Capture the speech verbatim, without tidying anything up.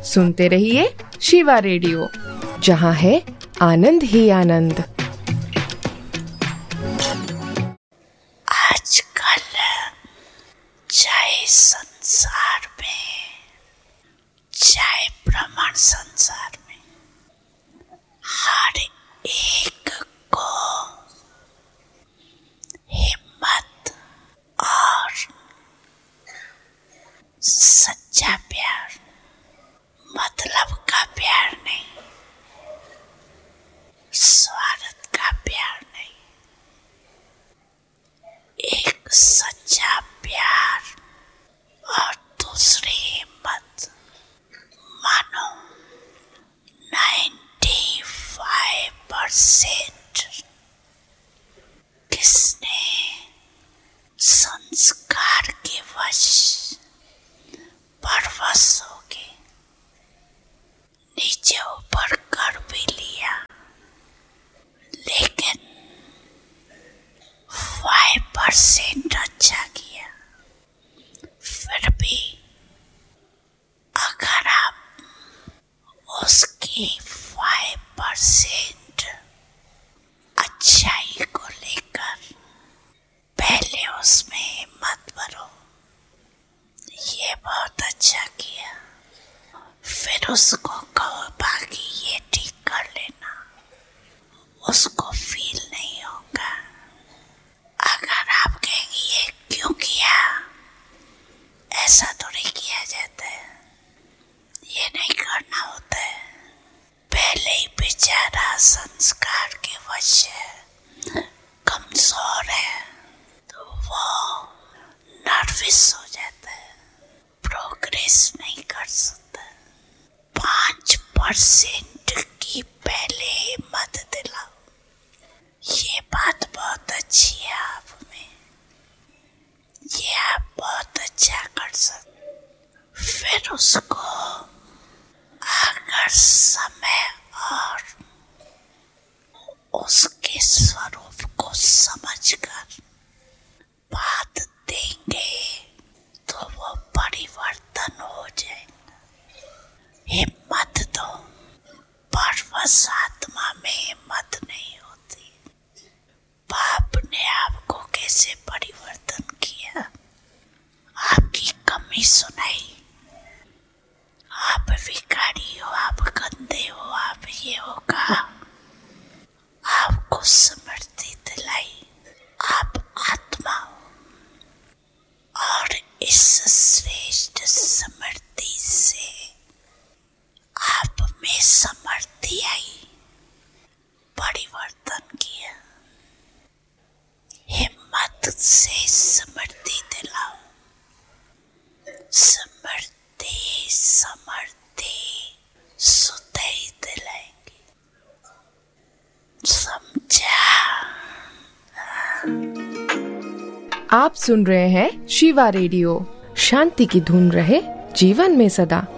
सुनते रहिए शिवा रेडियो, जहाँ है आनंद ही आनंद। आजकल चाहे संसार में, चाहे ब्रह्मांड संसार में, हर एक को हिम्मत और सच्चा प्यार, मतलब का प्यार नहीं, स्वार्थ का प्यार नहीं, एक सच्चा प्यार और दूसरी हिम्मत। मानो नाइन्टी फाइव परसेंट किसने संस्कार के वश परवश हो गए, नीचे ऊपर कर भी लिया, लेकिन फाइव परसेंट अच्छा किया। फिर भी अगर आप उसकी फाइव परसेंट अच्छाई को लेकर पहले उसमें हिम्मत भरो, ये बहुत अच्छा किया, फिर उसको कहो बाकी ये ठीक कर लेना, उसको फील नहीं होगा। अगर आप कहेंगे ये क्यों किया, ऐसा तो नहीं किया जाता है, ये नहीं करना होता है, पहले ही बेचारा संस्कार के वश है, कमजोर है, तो वो नर्वस हो जाता है, प्रोग्रेस नहीं कर सकता। पांच परसेंट की पहले हिम्मत दिलाओ, ये बात बहुत अच्छी है आप में, ये आप बहुत अच्छा कर सकते। फिर उसको अगर समय और उसके स्वरूप को समझकर बात देंगे तो वो परिवर्तन हो जाएगा। हिम्मत दो, परवश आत्मा में हिम्मत नहीं होती। बाप ने आपको कैसे परिवर्तन किया, आपकी कमी सुनाई, आप विकारी हो, आप गंदे हो, आप ये हो कहा, आपको समृद्धि दिलाई, आप आत्मा हो, और इस श्रेष्ठ समृद्धि से आप में समृद्धि आई, परिवर्तन किया। हिम्मत से समृद्धि दिलाओ, समृद्धि समृद्धि सुधई दिलाएंगे, समझा? आप सुन रहे हैं शिवा रेडियो, शांति की धुन रहे जीवन में सदा।